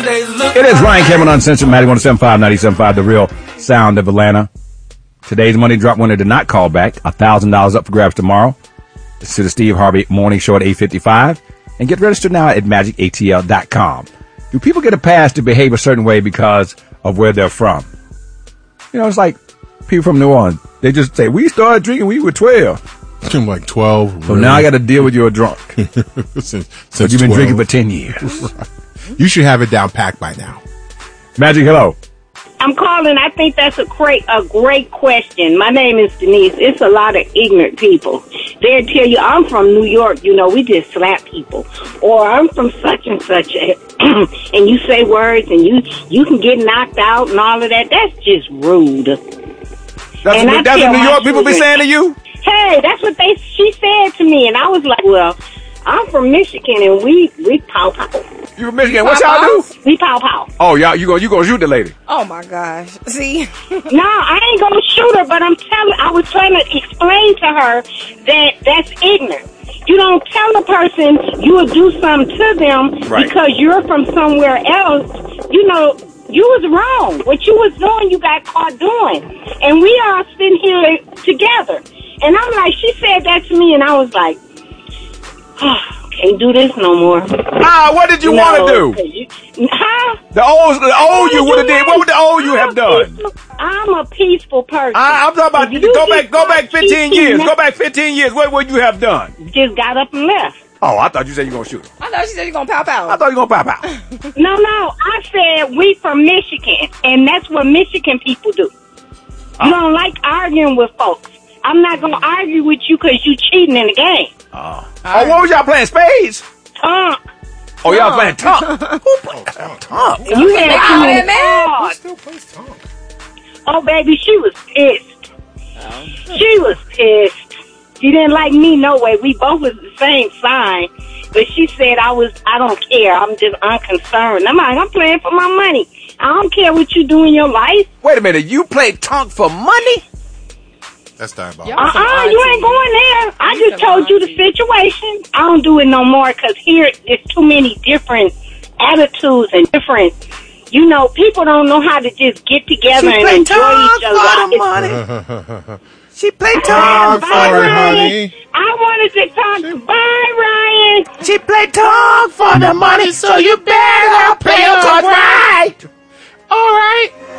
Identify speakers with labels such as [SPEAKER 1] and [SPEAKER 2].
[SPEAKER 1] It is Ryan Cameron Uncensored, Maddie 107.5, 97.5, The Real Sound of Atlanta. Today's Money Drop winner did not call back. $1,000 up for grabs tomorrow. It's to the Steve Harvey Morning Show at 8:55. And get registered now at magicatl.com. Do people get a pass to behave a certain way because of where they're from? You know, it's like people from New Orleans. They just say, we started drinking when we were 12.
[SPEAKER 2] I'm like 12.
[SPEAKER 1] So now I got to deal with you a drunk.
[SPEAKER 2] since
[SPEAKER 1] But you've been
[SPEAKER 2] 12.
[SPEAKER 1] drinking for 10 years.
[SPEAKER 2] Right. You should have it down packed by now.
[SPEAKER 1] Magic, hello.
[SPEAKER 3] I'm calling. I think that's a great question. My name is Denise. It's a lot of ignorant people. They'll tell you, I'm from New York. You know, we just slap people. Or I'm from such and such. And you say words and you can get knocked out and all of that. That's just rude.
[SPEAKER 1] That's what New York people be saying to you?
[SPEAKER 3] Hey, that's what she said to me. And I was like, well, I'm from Michigan and we pow pow.
[SPEAKER 1] You from Michigan? What y'all do?
[SPEAKER 3] We pow pow.
[SPEAKER 1] Oh, y'all, you gonna shoot the lady?
[SPEAKER 4] Oh my gosh! See,
[SPEAKER 3] no, I ain't gonna shoot her, but I was trying to explain to her that that's ignorant. You don't tell a person you will do something to them because you're from somewhere else. You know, you was wrong. What you was doing, you got caught doing, and we are sitting here together. And I'm like, she said that to me, and I was like, can't do this no more.
[SPEAKER 1] What did you want to do? The old you would have did. What would the old you have done?
[SPEAKER 3] I'm a peaceful person.
[SPEAKER 1] I'm talking about go back 15 years. Go back 15 years. What would you have done?
[SPEAKER 3] Just got up and left.
[SPEAKER 1] Oh, I thought you said you were going to shoot.
[SPEAKER 4] I thought she said you going to pow pow.
[SPEAKER 1] I thought you were going to pow pow.
[SPEAKER 3] No, I said we from Michigan, and that's what Michigan people do. You don't like arguing with folks. I'm not going to argue with you because you cheating in the game.
[SPEAKER 1] What was y'all playing? Spades?
[SPEAKER 3] Tonk.
[SPEAKER 1] Oh, y'all playing Tonk? Who played Tonk?
[SPEAKER 3] You had too many
[SPEAKER 4] man.
[SPEAKER 2] Who still plays Tonk?
[SPEAKER 3] Oh, baby, she was pissed. She was pissed. She didn't like me no way. We both was the same sign. But she said I don't care. I'm just unconcerned. I'm like, I'm playing for my money. I don't care what you do in your life.
[SPEAKER 1] Wait a minute. You played Tonk for money?
[SPEAKER 2] That's diabolical.
[SPEAKER 3] You ain't going there. I just told you the situation. I don't do it no more because here there's too many different attitudes and different, people don't know how to just get together and enjoy each other.
[SPEAKER 1] She played
[SPEAKER 2] Tonk for it, honey.
[SPEAKER 3] I wanted to talk. Bye, Ryan.
[SPEAKER 1] She played Tonk for the money, so you better play your cards right.
[SPEAKER 2] All right.